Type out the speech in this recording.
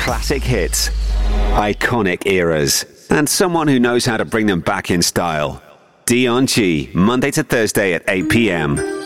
Classic hits, iconic eras, and someone who knows how to bring them back in style. Dion G, Monday to Thursday at 8 p.m.